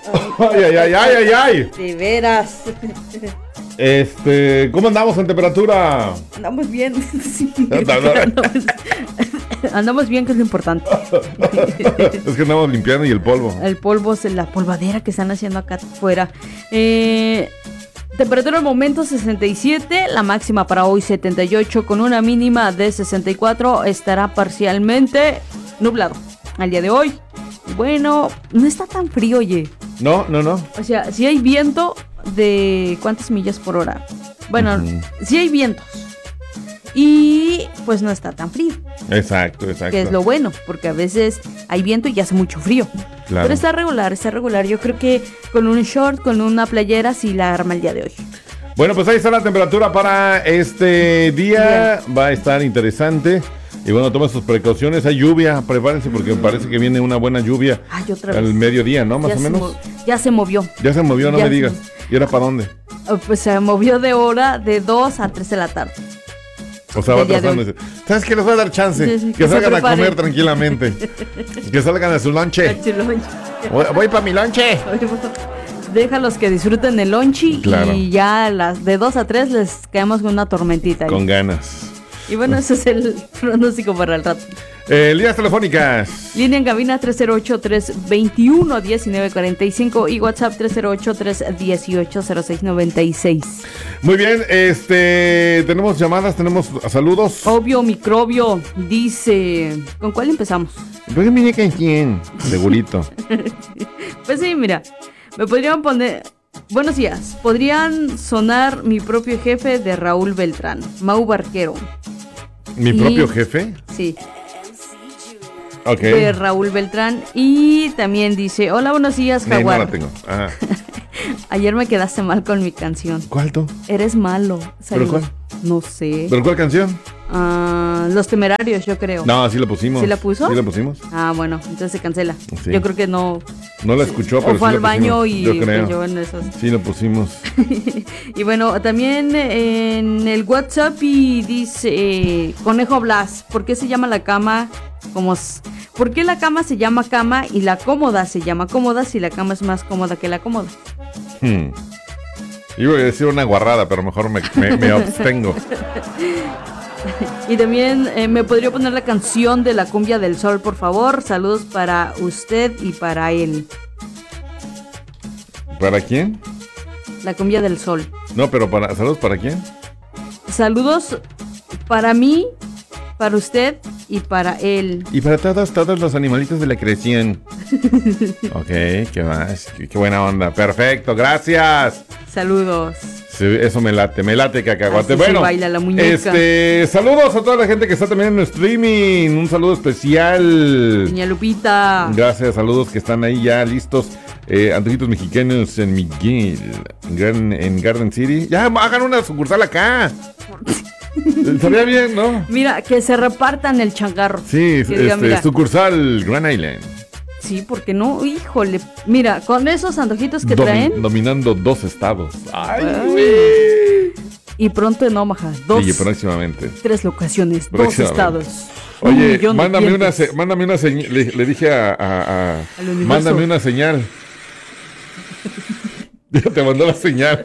Ay, ay, ay, ay, ay, ay. De veras. ¿Cómo andamos en temperatura? Andamos bien. Sí, andamos bien, que es lo importante. Es que andamos limpiando y el polvo. El polvo es la polvadera que están haciendo acá afuera. Temperatura al momento 67, la máxima para hoy 78, con una mínima de 64. Estará parcialmente nublado al día de hoy. Bueno, no está tan frío, oye. No. O sea, si hay viento de ¿cuántas millas por hora? Bueno, sí hay vientos. Y pues no está tan frío. Exacto. Que es lo bueno, porque a veces hay viento y hace mucho frío. Claro. Pero está regular. Yo creo que con un short, con una playera, sí la arma el día de hoy. Bueno, pues ahí está la temperatura para este día. Va a estar interesante. Y bueno, tomen sus precauciones. Hay lluvia, prepárense porque me parece que viene una buena lluvia. Ay, otra vez. Al mediodía, ¿no? Más o menos. Ya se movió. Ya se movió, no Ya me digas. ¿Y ahora para dónde? Pues se movió de hora de 2 a 3 de la tarde. O sea, va atrasando. ¿Sabes qué? Les voy a dar chance. Sí, que salgan a comer tranquilamente. Que salgan a su lonche. Voy para mi lonche. Déjalos que disfruten el lonchi. Claro. Y ya de 2 a 3 les caemos con una tormentita ahí. Con ganas. Y bueno, ese es el pronóstico para el rato. Líneas telefónicas. Línea en cabina 308-321-1945 y WhatsApp 308-318-0696. Muy bien, tenemos llamadas, tenemos saludos. Obvio microbio dice, ¿con cuál empezamos? Pues mire que quién, segurito. Pues sí, mira, me podrían poner... Buenos días, podrían sonar Mi propio jefe de Raúl Beltrán, Mau Barquero. ¿Mi propio jefe? Sí. Ok. De Raúl Beltrán. Y también dice, hola, buenos días, Jaguar. No la tengo. Ajá. Ayer me quedaste mal con mi canción. ¿Cuál tú? Eres malo. ¿Pero cuál? No sé. ¿Pero cuál canción? Los Temerarios, yo creo. No, sí la pusimos. ¿Sí la puso? Sí la pusimos. Ah, bueno, entonces se cancela. Sí. Yo creo que no. No la escuchó, pero o fue sí al la baño pusimos. y yo creo. cayó en esos. Sí la pusimos. Y bueno, también en el WhatsApp y dice Conejo Blas, ¿por qué se llama la cama ¿por qué la cama se llama cama y la cómoda se llama cómoda si la cama es más cómoda que la cómoda? Iba a decir una guarrada, pero mejor me abstengo. Y también me podría poner la canción de la cumbia del sol, por favor. Saludos para usted y para él. ¿Para quién? La cumbia del sol. No, pero ¿saludos para quién? Saludos para mí, para usted y para él. Y para todos los animalitos de la creación. Ok, ¿qué más? Qué buena onda. Perfecto, gracias. Saludos. Sí, eso me late, cacahuate. Así bueno, baila la muñeca. Saludos a toda la gente que está también en el streaming. Un saludo especial. Doña Lupita. Gracias, saludos que están ahí ya listos. Antojitos mexicanos en Miguel, en Garden City. Ya, hagan una sucursal acá. Estaría bien, ¿no? Mira, que se repartan el changarro. Sí, mira, sucursal Grand Island. Sí, porque no, híjole. Mira, con esos antojitos que traen. Dominando 2 estados. Ay. Y pronto en Omaha. Sí, próximamente. 3 locaciones, 2 estados. Oye, mándame una señal. Le dije mándame una señal. Te mandó la señal.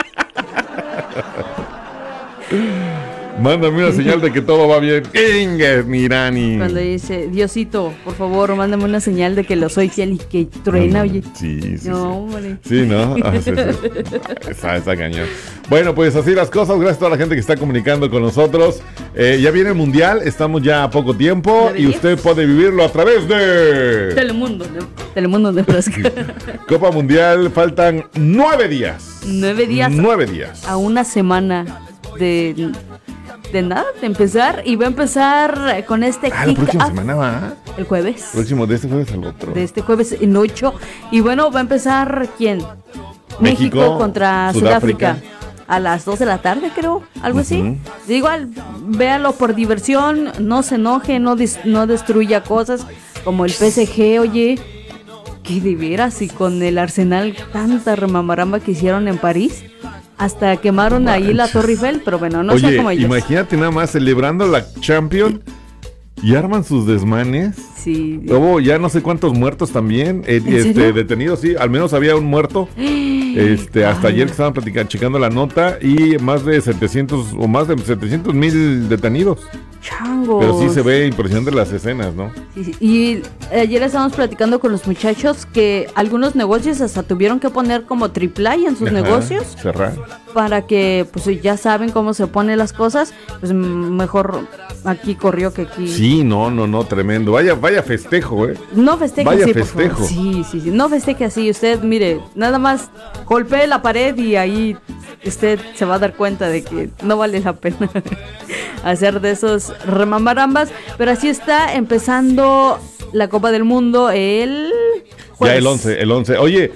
Mándame una señal de que todo va bien. Mirani. Cuando dice, Diosito, por favor, mándame una señal de que lo soy fiel y que truena, oye. Sí. No, hombre. Sí, ¿no? Sí. Está cañón. Bueno, pues así las cosas. Gracias a toda la gente que está comunicando con nosotros. Ya viene el Mundial. Estamos ya a poco tiempo. Y usted puede vivirlo a través de... Telemundo Nebraska. Copa Mundial. Faltan 9 días. 9 días. 9 días. A una semana de nada, de empezar. Y va a empezar con este la próxima semana va. El jueves. Próximo, de este jueves al otro. De este jueves en 8. Y bueno, va a empezar ¿quién? México contra Sudáfrica. A las 2 de la tarde, creo. Algo así. Igual, véalo por diversión. No se enoje, no destruya cosas. Como el PSG, oye. Que de veras, y con el Arsenal, tanta remamaramba que hicieron en París. Hasta quemaron ahí la Torre Eiffel, pero bueno, no sé cómo ellos. Imagínate nada más celebrando la Champions Y arman sus desmanes. Sí. Luego ya no sé cuántos muertos también. Detenidos, sí. Al menos había un muerto. Hasta ayer que estaban checando la nota. Y más de 700,000 detenidos. Changos. Pero sí se ve impresionante las escenas, ¿no? Sí. Y ayer estábamos platicando con los muchachos que algunos negocios hasta tuvieron que poner como AAA en sus negocios. Cerrar. Para que, pues ya saben cómo se ponen las cosas, pues mejor aquí corrió que aquí. Sí, no, tremendo. Vaya festejo, No festeje vaya así, festejo. por favor. Sí. No festeje así. Usted, mire, nada más golpee la pared y ahí usted se va a dar cuenta de que no vale la pena hacer de esos remambarambas. Pero así está empezando la Copa del Mundo el jueves. Ya el 11. Oye,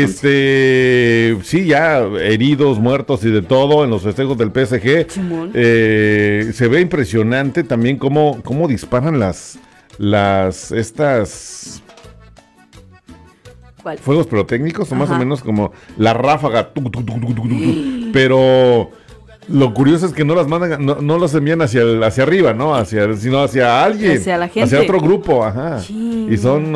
sí, ya heridos, muertos y de todo en los festejos del PSG. Se ve impresionante también cómo disparan estas ¿cuál? Fuegos pirotécnicos, o más o menos como la ráfaga. Pero lo curioso es que no las mandan, no las envían hacia arriba, ¿no? Sino hacia alguien. Hacia la gente. Hacia otro grupo, ajá. Sí. Y son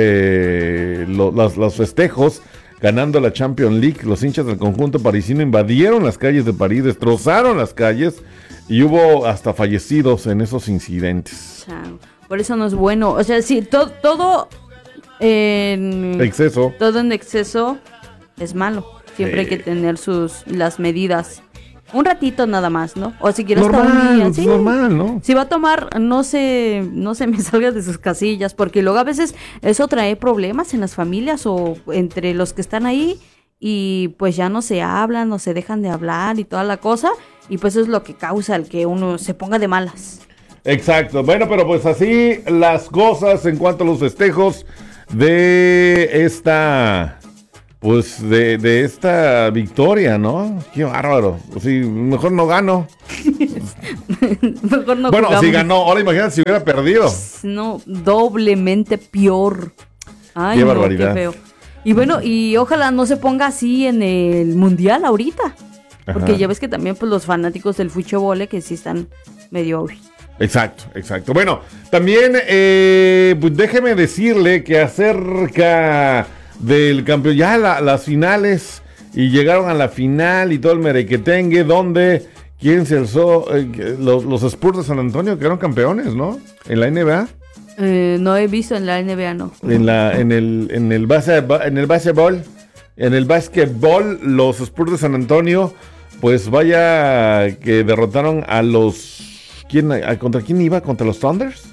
los festejos ganando la Champions League. Los hinchas del conjunto parisino invadieron las calles de París, destrozaron las calles y hubo hasta fallecidos en esos incidentes. Por eso no es bueno. O sea, sí, todo en exceso. Todo en exceso es malo. Siempre hay que tener las medidas. Un ratito nada más, ¿no? O si quieres normal, estar un día, ¿sí? Normal, ¿no? Si va a tomar, no se me salga de sus casillas, porque luego a veces eso trae problemas en las familias o entre los que están ahí y pues ya no se hablan o se dejan de hablar y toda la cosa, y pues eso es lo que causa el que uno se ponga de malas. Exacto. Bueno, pero pues así las cosas en cuanto a los festejos de esta... Pues de esta victoria, ¿no? Qué bárbaro. Sí, mejor no gano. Mejor no bueno, jugamos. Si ganó, ahora imagínate si hubiera perdido. No, doblemente peor. Ay, qué no, barbaridad. Qué feo. Y bueno, y ojalá no se ponga así en el mundial ahorita. Porque Ajá. ya ves que también pues los fanáticos del fuchebole que sí están medio... Exacto. Bueno, también pues déjeme decirle que acerca del campeón, ya las finales, y llegaron a la final y todo el merequetengue, donde ¿quién se alzó? Los Spurs de San Antonio quedaron campeones, ¿no? En la NBA. No he visto en la NBA, no. En el básquetbol, los Spurs de San Antonio, pues vaya que derrotaron a los... ¿Contra quién iba? ¿Contra los Thunders?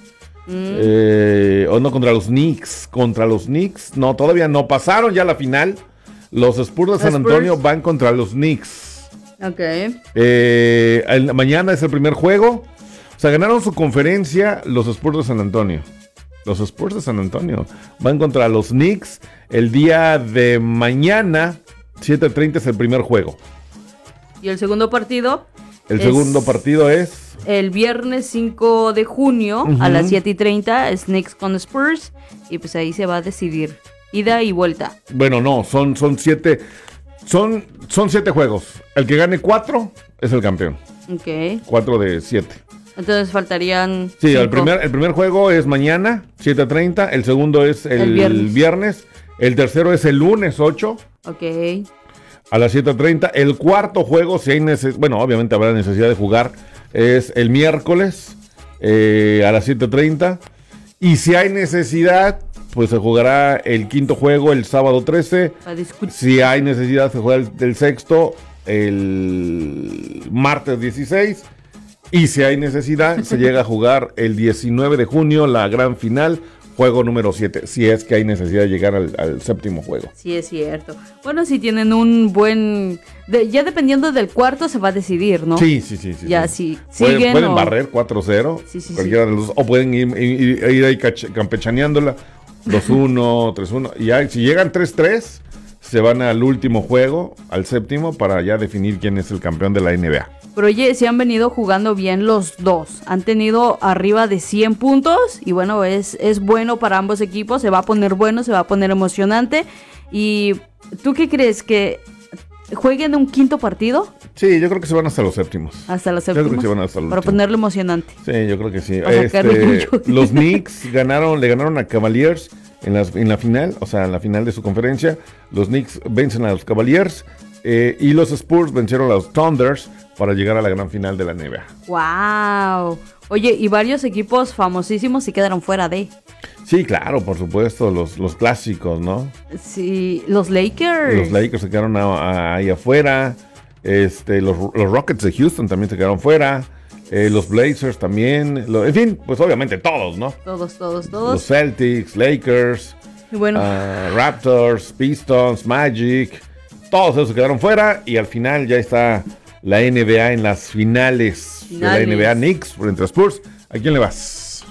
O no, contra los Knicks. No, todavía no. Pasaron ya la final. Los Spurs de San Antonio van contra los Knicks. Ok. Mañana es el primer juego. O sea, ganaron su conferencia los Spurs de San Antonio. Los Spurs de San Antonio van contra los Knicks el día de mañana. 7:30 es el primer juego. ¿Y el segundo partido? Segundo partido es... El viernes 5 de junio a las 7:30 es Knicks con Spurs. Y pues ahí se va a decidir ida y vuelta. Bueno, no, son 7. Son 7 juegos. El que gane 4 es el campeón. Ok. 4 de 7. Entonces faltarían... Sí, el primer juego es mañana, 7:30. El segundo es el viernes. El tercero es el lunes 8. Ok. A las 7:30. El cuarto juego, si hay bueno, obviamente habrá necesidad de jugar, es el miércoles a las 7:30. Y si hay necesidad, pues se jugará el quinto juego el sábado 13. Si hay necesidad, se juega el sexto el martes 16. Y si hay necesidad, se llega a jugar el 19 de junio, la gran final, juego número 7, si es que hay necesidad de llegar al séptimo juego. Sí, es cierto. Bueno, si tienen un buen... ya dependiendo del cuarto se va a decidir, ¿no? Sí. Ya, sí. Siguen pueden barrer 4-0, sí, cualquiera de los dos, o pueden ir ahí campechaneándola, 2-1, 3-1, y ya, si llegan 3-3, se van al último juego, al séptimo, para ya definir quién es el campeón de la NBA. Pero oye, sí han venido jugando bien los dos. Han tenido arriba de 100 puntos. Y bueno, es bueno para ambos equipos. Se va a poner bueno, se va a poner emocionante. ¿Y tú qué crees? ¿Que jueguen un quinto partido. Sí, yo creo que se van hasta los séptimos. Hasta los séptimos. Yo creo que se van hasta los para ponerlo emocionante. Sí, yo creo que sí. Los Knicks le ganaron a Cavaliers en la final, o sea, en la final de su conferencia. Los Knicks vencen a los Cavaliers y los Spurs vencieron a los Thunders para llegar a la gran final de la NBA. ¡Wow! Oye, y varios equipos famosísimos se quedaron fuera de... Sí, claro, por supuesto, los clásicos, ¿no? Sí, los Lakers. Los Lakers se quedaron ahí afuera. Los Rockets de Houston también se quedaron fuera. Los Blazers también. En fin, pues obviamente todos, ¿no? Todos. Los Celtics, Lakers, y bueno. Raptors, Pistons, Magic. Todos esos se quedaron fuera. Y al final ya está la NBA en las finales. De la NBA. Knicks frente a Spurs. ¿A quién le vas?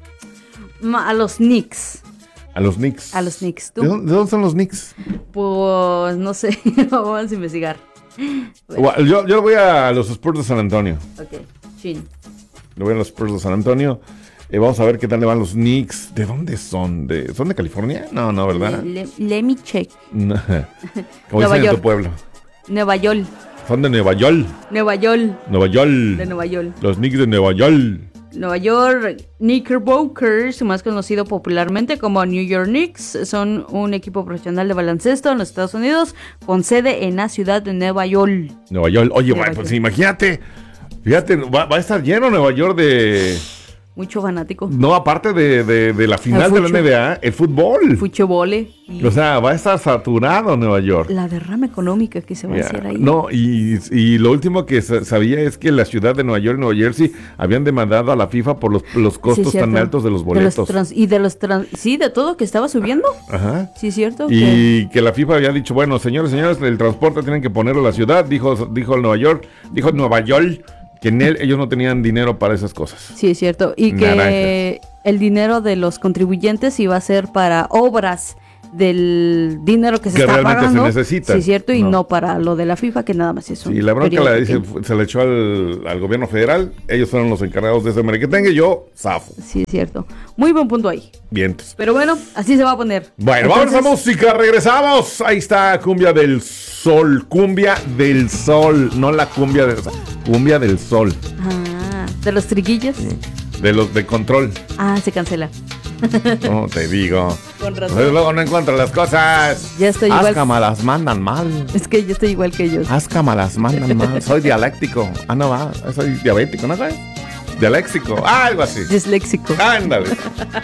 A los Knicks. A los Knicks. ¿Tú? ¿De dónde son los Knicks? Pues no sé. Vamos a investigar. Bueno. Yo voy a los Spurs de San Antonio. Ok, chin. Le voy a los Spurs de San Antonio. Vamos a ver qué tal le van los Knicks. ¿De dónde son? ¿Son de California? No, ¿verdad? Let me check. No. Como dicen en tu pueblo. Nueva York. Son de Nueva York. Nueva York. De Nueva York. Los Knicks de Nueva York. Nueva York Knickerbockers, más conocido popularmente como New York Knicks, son un equipo profesional de baloncesto en los Estados Unidos con sede en la ciudad de Nueva York. Nueva York. Oye, pues imagínate, fíjate, va a estar lleno Nueva York de... Mucho fanático. No, aparte de la final de la NBA, el fútbol. Fuchebole. O sea, va a estar saturado Nueva York. La derrama económica que se va a hacer ahí. No, y lo último que sabía es que la ciudad de Nueva York y Nueva Jersey habían demandado a la FIFA por los costos tan altos de los boletos. Sí, de todo que estaba subiendo. Ajá. Sí, cierto. Y que la FIFA había dicho, bueno, señores, el transporte tienen que ponerlo a la ciudad, dijo Nueva York, que en ellos no tenían dinero para esas cosas. Sí, es cierto. Y que el dinero de los contribuyentes iba a ser para obras del dinero que se está pagando. Que realmente se necesita. Sí, es cierto, y no para lo de la FIFA, que nada más es un... Y la bronca se le echó al gobierno federal. Ellos fueron los encargados de ese merequetengue, yo zafo. Sí, es cierto. Muy buen punto ahí. Vientos. Pero bueno, así se va a poner. Bueno, entonces... vamos a música, regresamos. Ahí está, Cumbia del Sol. Cumbia del Sol, no la cumbia del... Cumbia del Sol. Ah, ¿de los triquillos? De los de Control. Ah, se cancela. No te digo. Con razón. Luego no encuentro las cosas. Ya estoy igual. Ascama las mandan mal. Es que yo estoy igual que ellos. Ascama las mandan mal. Soy dialéctico. Ah, no va. Soy diabético, ¿no sabes? Dialéxico. Algo así. Disléxico. Ándale.